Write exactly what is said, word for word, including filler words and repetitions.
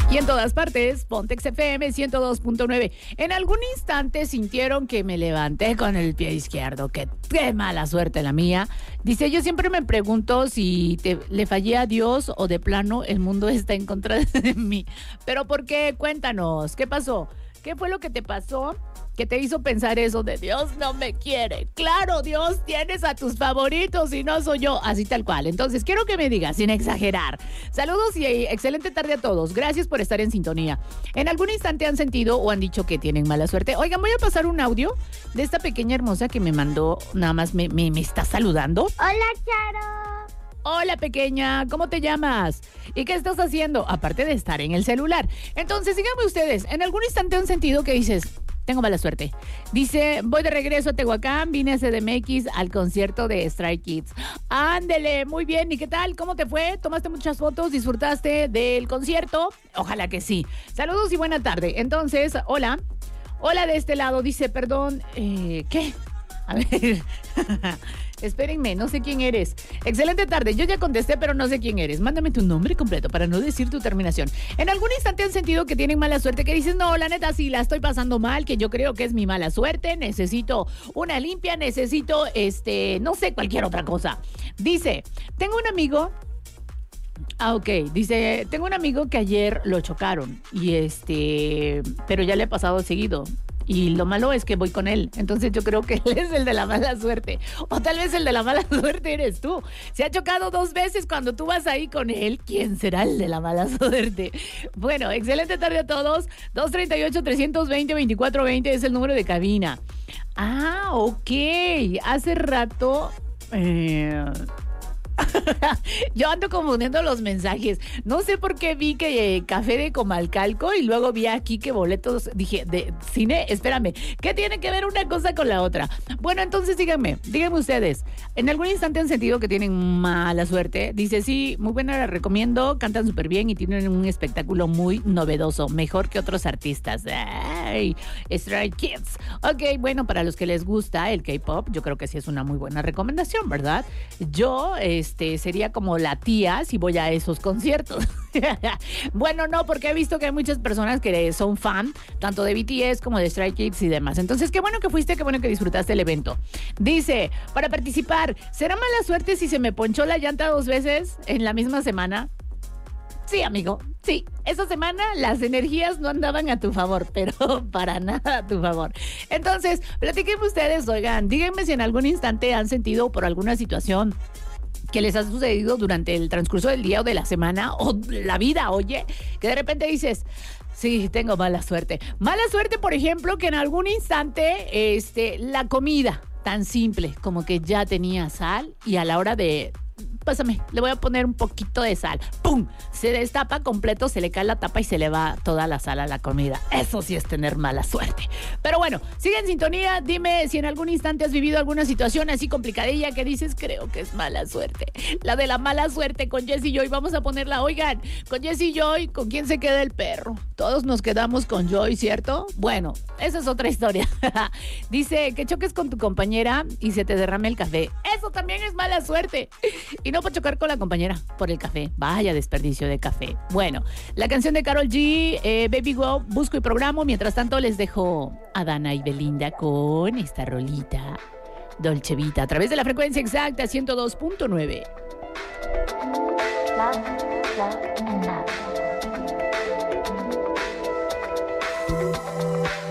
Y en todas partes, Pontex F M ciento dos punto nueve. En algún instante sintieron que me levanté con el pie izquierdo. Qué, qué mala suerte la mía. Dice, yo siempre me pregunto si te, le fallé a Dios o de plano el mundo está en contra de mí. Pero ¿por qué? Cuéntanos, ¿qué pasó? ¿Qué fue lo que te pasó que te hizo pensar eso de Dios no me quiere? Claro, Dios, tienes a tus favoritos y no soy yo, así tal cual. Entonces, quiero que me digas, sin exagerar. Saludos y excelente tarde a todos. Gracias por estar en sintonía. ¿En algún instante han sentido o han dicho que tienen mala suerte? Oigan, voy a pasar un audio de esta pequeña hermosa que me mandó, nada más me, me, me está saludando. Hola, Charo. Hola, pequeña, ¿cómo te llamas? ¿Y qué estás haciendo? Aparte de estar en el celular. Entonces, díganme ustedes, ¿en algún instante han sentido que dices, tengo mala suerte? Dice, voy de regreso a Tehuacán, vine a C D M X al concierto de Stray Kids. Ándele, muy bien. ¿Y qué tal? ¿Cómo te fue? ¿Tomaste muchas fotos? ¿Disfrutaste del concierto? Ojalá que sí. Saludos y buena tarde. Entonces, hola. Hola de este lado. Dice, perdón, eh, ¿qué? A ver, espérenme, no sé quién eres. Excelente tarde, yo ya contesté, pero no sé quién eres. Mándame tu nombre completo para no decir tu terminación. ¿En algún instante han sentido que tienen mala suerte? Que dices, no, la neta sí, la estoy pasando mal, que yo creo que es mi mala suerte, necesito una limpia, necesito, este, no sé, cualquier otra cosa. Dice, tengo un amigo... Ah, ok. Dice, tengo un amigo que ayer lo chocaron y este, pero ya le ha pasado seguido. Y lo malo es que voy con él. Entonces yo creo que él es el de la mala suerte. O tal vez el de la mala suerte eres tú. Se ha chocado dos veces cuando tú vas ahí con él. ¿Quién será el de la mala suerte? Bueno, excelente tarde a todos. dos treinta y ocho, trescientos veinte, veinticuatro veinte es el número de cabina. Ah, ok. Hace rato... Eh... Yo ando confundiendo los mensajes. No sé por qué vi que eh, café de Comalcalco y luego vi aquí que boletos, dije, de cine, espérame, ¿qué tiene que ver una cosa con la otra? Bueno, entonces díganme, díganme ustedes, ¿en algún instante han sentido que tienen mala suerte? Dice, sí, muy buena, la recomiendo, cantan súper bien y tienen un espectáculo muy novedoso, mejor que otros artistas. Ay, Stray Kids. Ok, bueno, para los que les gusta el K-pop, yo creo que sí es una muy buena recomendación, ¿verdad? Yo, este, sería como la tía si voy a esos conciertos. Bueno, no, porque he visto que hay muchas personas que son fan, tanto de B T S como de Stray Kids y demás. Entonces, qué bueno que fuiste, qué bueno que disfrutaste el evento. Dice, para participar, ¿será mala suerte si se me ponchó la llanta dos veces en la misma semana? Sí, amigo, sí. Esa semana las energías no andaban a tu favor, pero para nada a tu favor. Entonces, platiquen ustedes, oigan, díganme si en algún instante han sentido por alguna situación que les ha sucedido durante el transcurso del día o de la semana o la vida, oye, que de repente dices, sí, tengo mala suerte. Mala suerte, por ejemplo, que en algún instante este, la comida tan simple como que ya tenía sal y a la hora de... Pásame, le voy a poner un poquito de sal. ¡Pum! Se destapa completo, se le cae la tapa y se le va toda la sal a la comida. Eso sí es tener mala suerte. Pero bueno, sigue en sintonía. Dime si en algún instante has vivido alguna situación así complicadilla que dices, creo que es mala suerte. La de la mala suerte con Jessy Joy. Vamos a ponerla, oigan, con Jessy Joy, ¿con quién se queda el perro? Todos nos quedamos con Joy, ¿cierto? Bueno, esa es otra historia. Dice que choques con tu compañera y se te derrame el café. Eso también es mala suerte. Y no por chocar con la compañera, por el café. Vaya desperdicio de café. Bueno, la canción de Karol G, eh, Baby Wow, busco y programo. Mientras tanto les dejo a Dana y Belinda con esta rolita Dolce Vita a través de la frecuencia exacta ciento dos punto nueve. La, la, la.